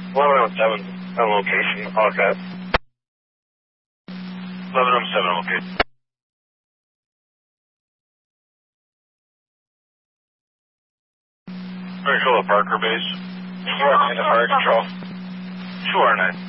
1107 on location, Hawkeye. 1107 location. Control at Parker Base. Fire control. 2R9.